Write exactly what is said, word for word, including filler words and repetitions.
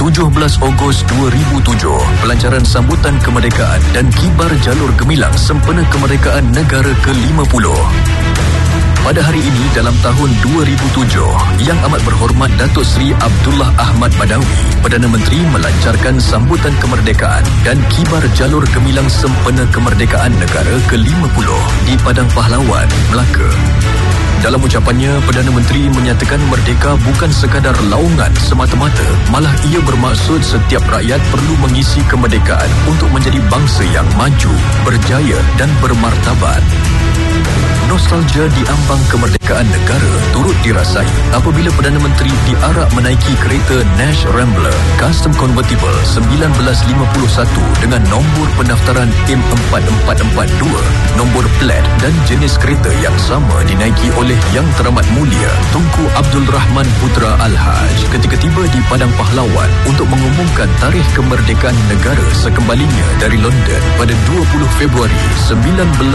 tujuh belas Ogos dua ribu tujuh, pelancaran sambutan kemerdekaan dan kibar jalur gemilang sempena kemerdekaan negara ke lima puluh. Pada hari ini dalam tahun dua ribu tujuh, Yang Amat Berhormat Datuk Seri Abdullah Ahmad Badawi, Perdana Menteri, melancarkan sambutan kemerdekaan dan kibar jalur gemilang sempena kemerdekaan negara ke lima puluh di Padang Pahlawan, Melaka. Dalam ucapannya, Perdana Menteri menyatakan merdeka bukan sekadar laungan semata-mata, malah ia bermaksud setiap rakyat perlu mengisi kemerdekaan untuk menjadi bangsa yang maju, berjaya dan bermartabat. Nostalgia di ambang kemerdekaan negara turut dirasai apabila Perdana Menteri diarak menaiki kereta Nash Rambler Custom Convertible seribu sembilan ratus lima puluh satu dengan nombor pendaftaran M empat empat empat dua, nombor plat dan jenis kereta yang sama dinaiki oleh Yang Teramat Mulia Tunku Abdul Rahman Putra Al-Haj ketika tiba di Padang Pahlawan untuk mengumumkan tarikh kemerdekaan negara sekembalinya dari London pada dua puluh Februari seribu sembilan ratus